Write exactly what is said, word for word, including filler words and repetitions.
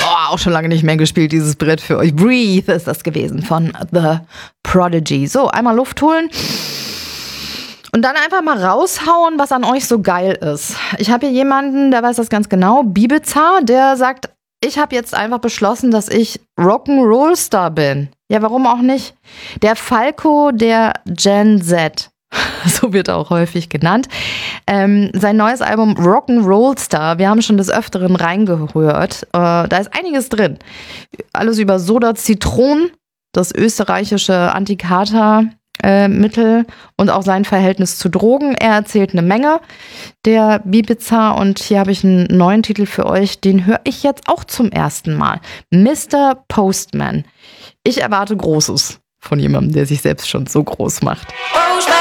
Oh, auch schon lange nicht mehr gespielt, dieses Brett für euch. Breathe ist das gewesen von The Prodigy. So, einmal Luft holen. Und dann einfach mal raushauen, was an euch so geil ist. Ich habe hier jemanden, der weiß das ganz genau, Bibiza, der sagt, ich habe jetzt einfach beschlossen, dass ich Rock'n'Roll-Star bin. Ja, warum auch nicht? Der Falco der Gen Z. So wird er auch häufig genannt. Ähm, sein neues Album Rock'n'Roll Star, wir haben schon des Öfteren reingehört. Äh, da ist einiges drin. Alles über Soda Zitron, das österreichische Antikater-Mittel und auch sein Verhältnis zu Drogen. Er erzählt eine Menge, der Bibiza. Und hier habe ich einen neuen Titel für euch, den höre ich jetzt auch zum ersten Mal. Mister Postman. Ich erwarte Großes von jemandem, der sich selbst schon so groß macht. Postman.